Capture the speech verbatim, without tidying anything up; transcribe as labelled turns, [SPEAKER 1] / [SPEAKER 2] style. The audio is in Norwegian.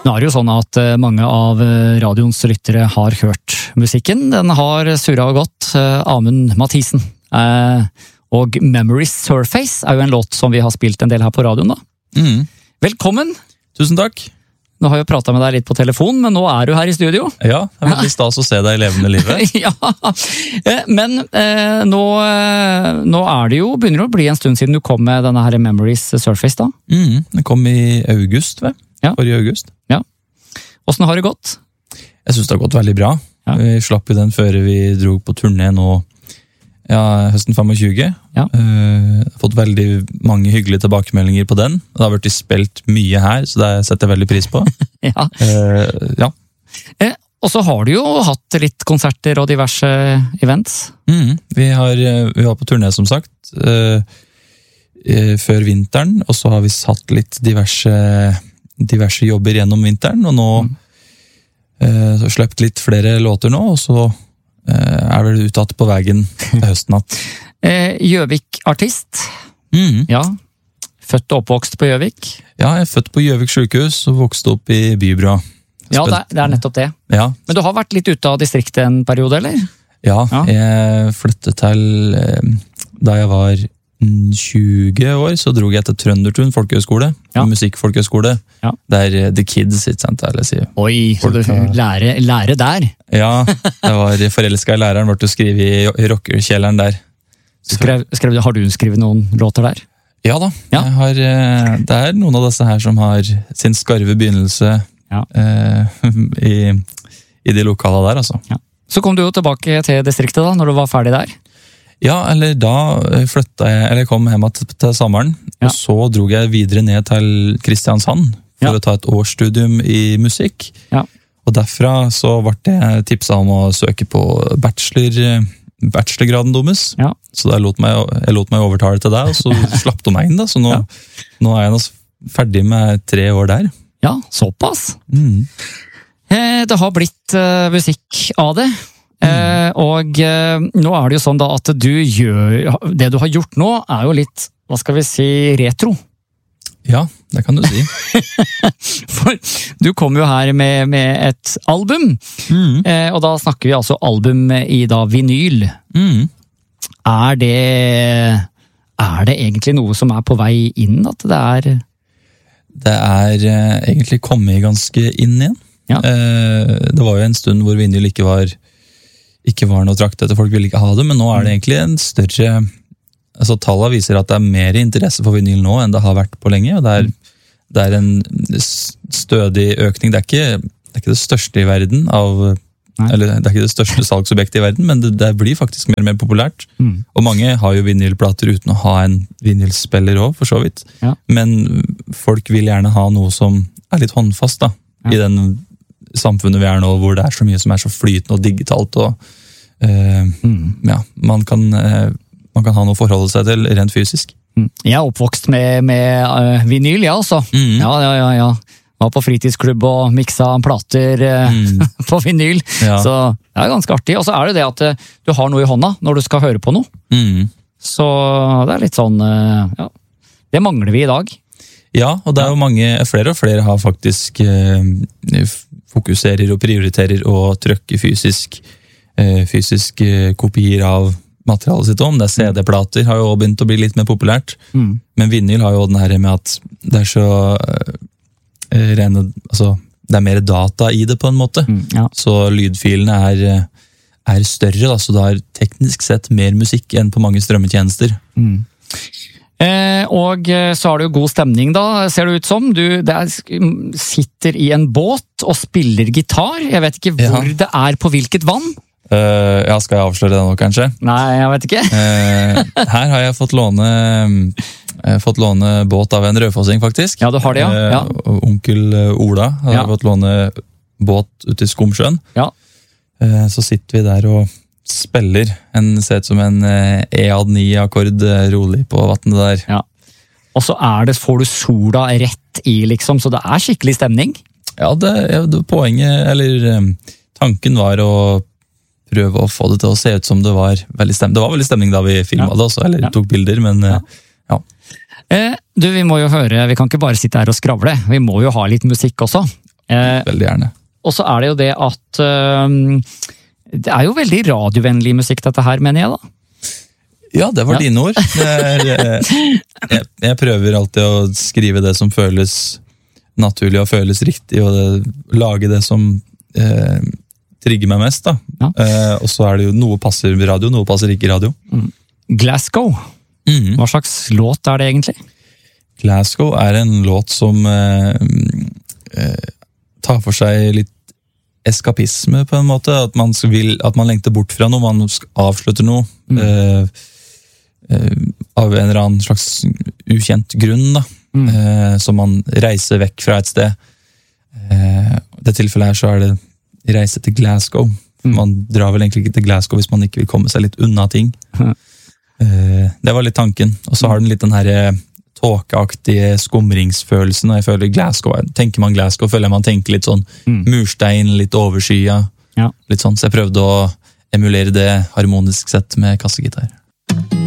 [SPEAKER 1] Nå er det jo sånn at mange av radioens lyttere har hørt musikken. Den har surret og gått. Amund Mathisen. Og Memories Surface er jo en låt som vi har spilt en del her på radioen da.
[SPEAKER 2] Mm.
[SPEAKER 1] Velkommen!
[SPEAKER 2] Tusen takk!
[SPEAKER 1] Nå har jeg jo pratet med deg litt på telefon, men nå er du her i studio.
[SPEAKER 2] Ja, det er veldig stas å se deg i levende livet.
[SPEAKER 1] Ja, men eh, nå, nå er det jo, begynner det å bli en stund siden du kom med denne her Memories Surface da.
[SPEAKER 2] Mm, den kom i august, vel?
[SPEAKER 1] Ja.
[SPEAKER 2] Forrige august.
[SPEAKER 1] Ja. Hvordan har det gått?
[SPEAKER 2] Jeg synes det har gått veldig bra.
[SPEAKER 1] Ja.
[SPEAKER 2] Vi slapp jo den før vi dro på turné nå, ja, høsten tjuefem.
[SPEAKER 1] Ja.
[SPEAKER 2] Uh, fått veldig mange hyggelige tilbakemeldinger på den. Det har vært spilt mye her, så det setter jeg veldig pris på.
[SPEAKER 1] Ja.
[SPEAKER 2] Uh, ja.
[SPEAKER 1] Eh, og så har du jo hatt litt konserter og diverse events.
[SPEAKER 2] Mm, vi, har, vi var på turné, som sagt, uh, uh, før vinteren, og så har vi satt litt diverse, diverse jobber gjennom vinteren, og nå mm. uh, så sløpt litt flere låter nå, og så er vel uttatt på veien til høsten at.
[SPEAKER 1] Gjøvik-artist.
[SPEAKER 2] Mm.
[SPEAKER 1] Ja. Født og oppvokst på Gjøvik.
[SPEAKER 2] Ja, jeg er født på Gjøvik sykehus og vokste opp i Bybra.
[SPEAKER 1] Ja, det er, det er nettopp det.
[SPEAKER 2] Ja.
[SPEAKER 1] Men du har vært litt ute av distriktet en periode, eller?
[SPEAKER 2] Ja,
[SPEAKER 1] ja.
[SPEAKER 2] Jeg flyttet til, da jeg var tjue år, så drog jeg til Trøndertun folkehøgskole,
[SPEAKER 1] ja.
[SPEAKER 2] Musikkfolkehøgskole.
[SPEAKER 1] Ja.
[SPEAKER 2] Der The Kids, ikke sant, eller si.
[SPEAKER 1] Oi, så du lærer, lærer der?
[SPEAKER 2] Ja, jeg var forelsket i læreren, ble å skrive i rockerkjelleren der.
[SPEAKER 1] Skrev, skrev, har du skrevet noen låter der?
[SPEAKER 2] Ja da,
[SPEAKER 1] ja.
[SPEAKER 2] Jeg har, det er noen av disse her som har sin skarve begynnelse
[SPEAKER 1] ja.
[SPEAKER 2] eh, i, i de lokale der, altså.
[SPEAKER 1] Ja. Så kom du jo tilbake til distriktet da, når du var ferdig der?
[SPEAKER 2] Ja, eller da flyttet jeg, eller jeg kom hjem til, til sommeren,
[SPEAKER 1] ja.
[SPEAKER 2] Og så drog jeg videre ned til Kristiansand for
[SPEAKER 1] ja.
[SPEAKER 2] å ta et årsstudium i musikk.
[SPEAKER 1] Ja.
[SPEAKER 2] Og derfra så ble jeg tipset om å søke på bachelor, bachelorgraden deres.
[SPEAKER 1] Ja.
[SPEAKER 2] Så jeg lot, meg, jeg lot meg overtale til deg, og så slapp du meg inn da. Så nå, ja. nå er jeg nå ferdig med tre år der.
[SPEAKER 1] Ja, såpass.
[SPEAKER 2] Mm.
[SPEAKER 1] Det har blitt uh, musikk av det. Mm. Eh, og eh, nå er det jo sånn da at du gjør, det du har gjort nå er jo litt, hva skal vi si, retro.
[SPEAKER 2] Ja, det kan du si.
[SPEAKER 1] For du kom jo her med, med et album,
[SPEAKER 2] mm.
[SPEAKER 1] eh, og da snakker vi altså album i da vinyl.
[SPEAKER 2] Mm.
[SPEAKER 1] Er det, er det egentlig noe som er på vei inn, at det er...
[SPEAKER 2] Det er eh, egentlig kommet ganske inn igjen.
[SPEAKER 1] Ja.
[SPEAKER 2] Eh, det var jo en stund hvor vinyl ikke var ikke var noe trakt etter, folk ville ikke ha det, men nå er det egentlig en større, altså tallene viser at det er mer interesse for vinyl nå enn det har vært på lenge, og det er, det er en stødig økning, det er ikke det, er ikke det største i verden av, Nei. Eller det er ikke det største salgsobjektet i verden, men det, det blir faktisk mer og mer populært,
[SPEAKER 1] mm.
[SPEAKER 2] og mange har jo vinylplater uten å ha en vinylspiller også, for så vidt,
[SPEAKER 1] ja.
[SPEAKER 2] Men folk vil gjerne ha noe som er litt håndfast da,
[SPEAKER 1] ja.
[SPEAKER 2] I den samfunnet vi er nå, hvor det er så mye som er så flytende og digitalt, og uh,
[SPEAKER 1] mm.
[SPEAKER 2] ja, man kan, uh, man kan ha noe å forholde seg til rent fysisk.
[SPEAKER 1] Mm. Jeg er oppvokst med, med uh, vinyl, ja, altså.
[SPEAKER 2] Mm.
[SPEAKER 1] Ja, ja, ja, ja. Var på fritidsklubb og miksa plater uh,
[SPEAKER 2] mm.
[SPEAKER 1] på vinyl,
[SPEAKER 2] ja.
[SPEAKER 1] Så det er ganske artig. Og så er det det at uh, du har noe i hånda når du skal høre på noe.
[SPEAKER 2] Mm.
[SPEAKER 1] Så det er litt sånn, uh, ja, det mangler vi i dag.
[SPEAKER 2] Ja, og det er jo mange, flere og flere har faktisk uh, fokuserer og prioriterer og trykker fysisk, eh, fysisk eh, kopier av materialet sitt om. Det er C D-plater har jo begynt å bli litt mer populært,
[SPEAKER 1] mm.
[SPEAKER 2] men vinyl har jo den her med at det er så eh, rene, altså det er mer data i det på en måte,
[SPEAKER 1] mm, ja.
[SPEAKER 2] Så lydfilene er, er større, da, så det har teknisk sett mer musikk enn på mange strømmetjenester.
[SPEAKER 1] Mm. Eh, og så har du jo god stemning da, ser det ut som. Du der sitter i en båt og spiller gitar. Jeg vet ikke hvor
[SPEAKER 2] ja.
[SPEAKER 1] Det er på hvilket vann.
[SPEAKER 2] Uh, ja, skal jeg avsløre det nå, kanskje?
[SPEAKER 1] Nei, jeg vet ikke.
[SPEAKER 2] uh, her har jeg fått låne, uh, fått låne båt av en rødfossing, faktisk.
[SPEAKER 1] Ja, du har det, ja. ja.
[SPEAKER 2] Uh, onkel Ola har
[SPEAKER 1] ja.
[SPEAKER 2] fått låne båt ute i Skomsjøen.
[SPEAKER 1] Ja.
[SPEAKER 2] Uh, så sitter vi der og spiller en, ser ut som en E A D ni-akkord rolig på vattnet der.
[SPEAKER 1] Ja. Og så er det, får du sola rett i, liksom, så det er skikkelig stemning.
[SPEAKER 2] Ja, det, det poenget, eller um, tanken var å prøve å få det til å se ut som det var veldig stemning. Det var veldig stemning da vi filmet ja. Det også, eller ja. Tok bilder, men ja. ja.
[SPEAKER 1] Eh, du, vi må jo høre, vi kan ikke bare sitte her og skravle, vi må jo ha litt musikk også. Eh,
[SPEAKER 2] veldig gjerne.
[SPEAKER 1] og så er det jo det at um, det er jo veldig radiovennlig musikk dette her, mener jeg da.
[SPEAKER 2] Ja, det var
[SPEAKER 1] Ja.
[SPEAKER 2] dine ord. Det er, eh, jeg, jeg prøver alltid å skrive det som føles naturlig og føles riktig, og det, lage det som eh, trigger meg mest. Da.
[SPEAKER 1] Ja.
[SPEAKER 2] Eh, og så er det jo noe passer radio, noe passer ikke radio.
[SPEAKER 1] Mm. Glasgow,
[SPEAKER 2] Mhm.
[SPEAKER 1] hva slags låt er det egentlig?
[SPEAKER 2] Glasgow er en låt som eh, eh, tar for seg litt eskapisme, på en måte. At man, vil, at man lengter bort fra noe, man avslutter noe.
[SPEAKER 1] Mm.
[SPEAKER 2] Eh, eh, av en eller annen slags ukjent grunn, da.
[SPEAKER 1] Mm.
[SPEAKER 2] Eh, så man reiser vekk fra et sted. Eh, I det tilfellet her så er det reise til Glasgow.
[SPEAKER 1] Mm.
[SPEAKER 2] Man drar vel egentlig ikke til Glasgow hvis man ikke vil komme seg litt unna ting.
[SPEAKER 1] Mm.
[SPEAKER 2] Eh, det var litt tanken. Og så har den litt den her tåkeaktige skumringsfølelsen. Og jeg føler Glasgow, tenker man Glasgow, føler jeg man tenker litt sånn
[SPEAKER 1] Mm.
[SPEAKER 2] murstein, litt overskya.
[SPEAKER 1] Ja.
[SPEAKER 2] Litt sånn, så jeg prøvde å emulere det harmonisk sett med kassegitar.